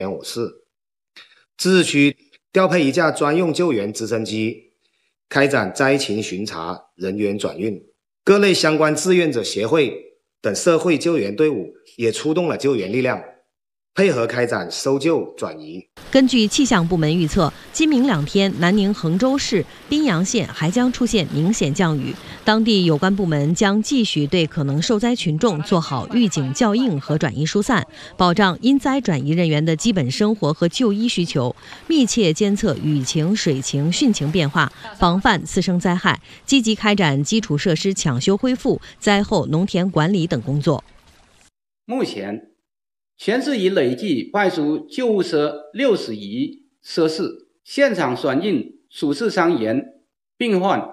5.5次。自治区调配1架专用救援直升机，开展灾情巡查、人员转运。各类相关志愿者协会等社会救援队伍也出动了救援力量，配合开展搜救转移。 根据气象部门预测，今明2天，南宁、衡州市、宾阳县还将出现明显降雨。当地有关部门将继续对可能受灾群众做好预警校应和转移疏散，保障因灾转移人员的基本生活和就医需求，密切监测雨情、水情、汛情变化，防范次生灾害，积极开展基础设施抢修恢复、灾后农田管理等工作。 目前，全市已累计派出救护车60余车次，现场转运主治伤员病患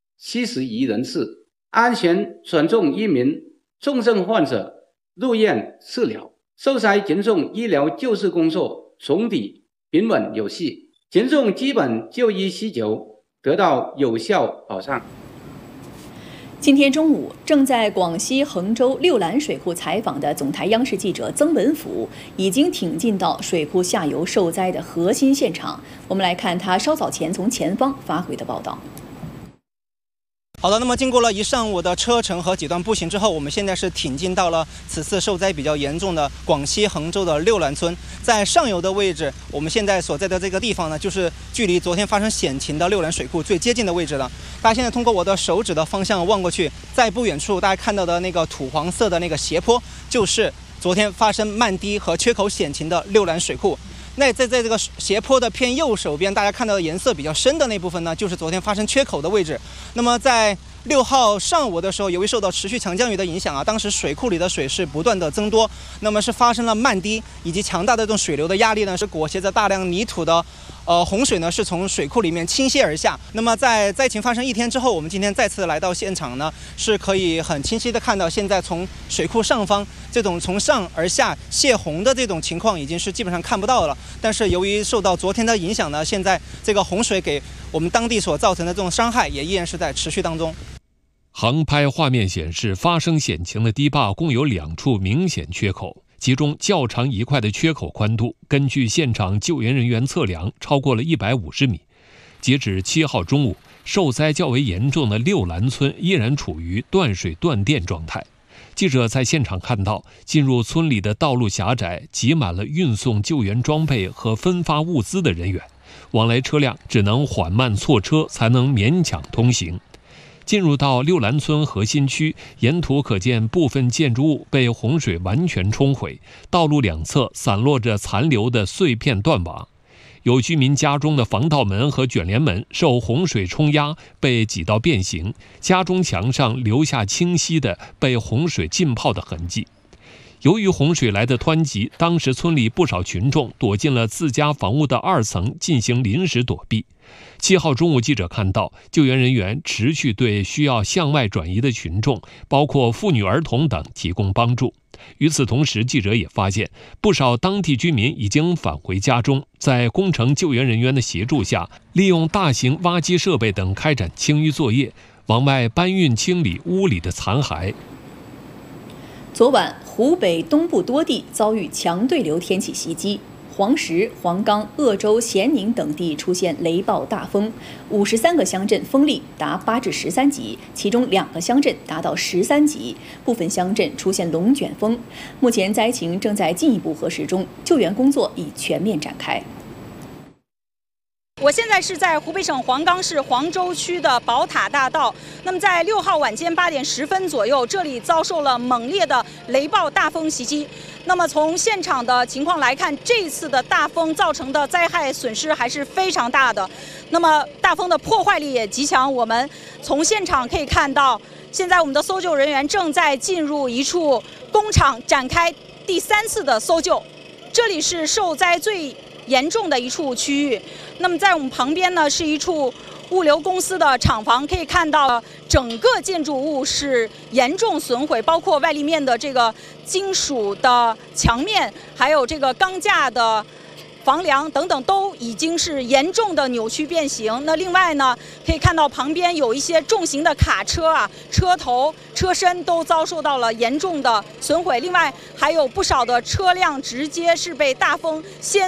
70余人次，安全转送1名重症患者入院治疗。受灾群众医疗救治工作总体平稳有序，群众基本就医需求得到有效保障。 今天中午，正在广西衡州六兰水库采访的总台央视记者曾文甫已经挺进到水库下游受灾的核心现场。我们来看他稍早前从前方发回的报道。 好的，那么经过了1上午的车程和几段步行之后，我们现在是挺进到了此次受灾比较严重的广西衡州的六兰村。在上游的位置，我们现在所在的这个地方呢，就是距离昨天发生险情的六兰水库最接近的位置了。大家现在通过我的手指的方向望过去，在不远处大家看到的那个土黄色的那个斜坡，就是昨天发生漫堤和缺口险情的六兰水库。那在这个斜坡的偏右手边，大家看到的颜色比较深的那部分呢，就是昨天发生缺口的位置。那么在6号上午的时候，由于受到持续强降雨的影响啊，当时水库里的水是不断的增多，那么是发生了漫堤以及强大的这种水流的压力呢，是裹挟着大量泥土的洪水呢是从水库里面倾泻而下。那么在灾情发生1天之后，我们今天再次来到现场呢，是可以很清晰的看到，现在从水库上方这种从上而下泄洪的这种情况已经是基本上看不到了。但是由于受到昨天的影响呢，现在这个洪水给我们当地所造成的这种伤害也依然是在持续当中。 航拍画面显示，发生险情的堤坝共有2处明显缺口，其中较长一块的缺口宽度，根据现场救援人员测量，超过了150米。截止7号中午，受灾较为严重的六兰村依然处于断水断电状态。记者在现场看到，进入村里的道路狭窄，挤满了运送救援装备和分发物资的人员，往来车辆只能缓慢错车，才能勉强通行。进入到六兰村核心区，沿途可见部分建筑物被洪水完全冲毁，道路两侧散落着残留的碎片断瓦。有居民家中的防盗门和卷帘门受洪水冲压，被挤到变形，家中墙上留下清晰的被洪水浸泡的痕迹。由于洪水来的湍急，当时村里不少群众躲进了自家房屋的2层进行临时躲避。7号中午，记者看到救援人员持续对需要向外转移的群众，包括妇女儿童等提供帮助。与此同时，记者也发现不少当地居民已经返回家中，在工程救援人员的协助下，利用大型挖机设备等开展清淤作业，往外搬运清理屋里的残骸。 昨晚，湖北东部多地遭遇强对流天气袭击，黄石、黄冈、鄂州、咸宁等地出现雷暴大风，53个乡镇风力达8至13级，其中2个乡镇达到13级，部分乡镇出现龙卷风。目前灾情正在进一步核实中，救援工作已全面展开。 我现在是在湖北省黄冈市黄州区的宝塔大道。那么在6号晚间8点10分左右，这里遭受了猛烈的雷暴大风袭击。那么从现场的情况来看，这次的大风造成的灾害损失还是非常大的。那么大风的破坏力也极强，我们从现场可以看到，现在我们的搜救人员正在进入一处工厂展开第3次的搜救。这里是受灾最严重的一处区域。那么在我们旁边呢，是一处物流公司的厂房，可以看到整个建筑物是严重损毁，包括外立面的这个金属的墙面，还有这个钢架的房梁等等，都已经是严重的扭曲变形。那另外呢，可以看到旁边有一些重型的卡车啊，车头、车身都遭受到了严重的损毁。另外还有不少的车辆直接是被大风掀